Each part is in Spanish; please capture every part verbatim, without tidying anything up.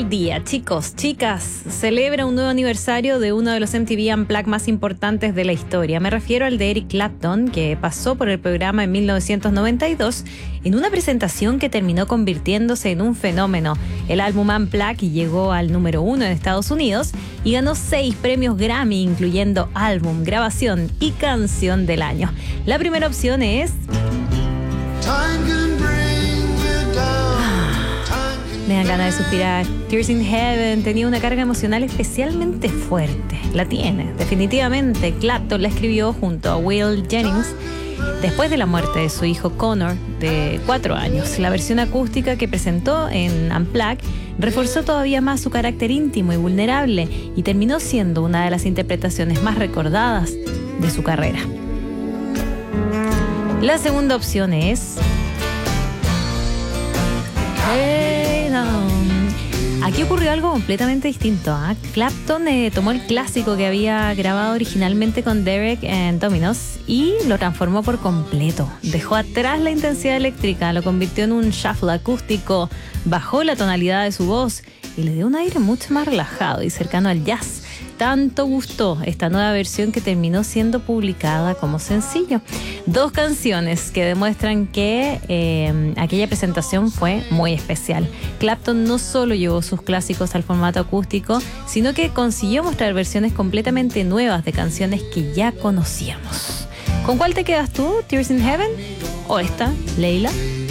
del día, chicos, chicas, celebra un nuevo aniversario de uno de los M T V Unplugged más importantes de la historia. Me refiero al de Eric Clapton, que pasó por el programa en mil novecientos noventa y dos en una presentación que terminó convirtiéndose en un fenómeno. El álbum Unplugged llegó al número uno en Estados Unidos y ganó seis premios Grammy, incluyendo álbum, grabación y canción del año. La primera opción es... Me dan ganas de suspirar. Tears in Heaven tenía una carga emocional especialmente fuerte. La tiene, definitivamente. Clapton la escribió junto a Will Jennings después de la muerte de su hijo Connor, de cuatro años. La versión acústica que presentó en Unplugged reforzó todavía más su carácter íntimo y vulnerable y terminó siendo una de las interpretaciones más recordadas de su carrera. La segunda opción es... Hey, no. Aquí ocurrió algo completamente distinto. ¿eh? Clapton eh, tomó el clásico que había grabado originalmente con Derek en Dominos y lo transformó por completo. Dejó atrás la intensidad eléctrica, lo convirtió en un shuffle acústico, bajó la tonalidad de su voz y le dio un aire mucho más relajado y cercano al jazz. Tanto gustó esta nueva versión que terminó siendo publicada como sencillo. Dos canciones que demuestran que eh, aquella presentación fue muy especial. Clapton no solo llevó sus clásicos al formato acústico, sino que consiguió mostrar versiones completamente nuevas de canciones que ya conocíamos. ¿Con cuál te quedas tú? ¿Tears in Heaven? ¿O esta, Leila?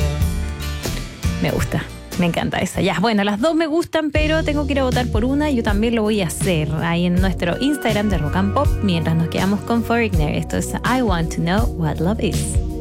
Me gusta. Me encanta esa. Ya, bueno, las dos me gustan, pero tengo que ir a votar por una y yo también lo voy a hacer ahí en nuestro Instagram de Rock and Pop mientras nos quedamos con Foreigner. Esto es I Want to Know What Love Is.